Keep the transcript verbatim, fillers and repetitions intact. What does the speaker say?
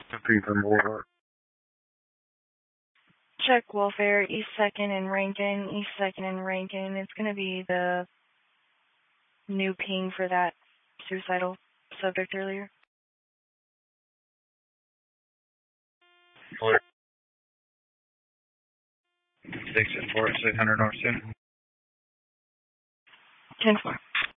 People more. Check welfare, East second and Rankin, East second and Rankin. It's going to be the new ping for that suicidal subject earlier. Clear. Six and four, six hundred North Center. ten four.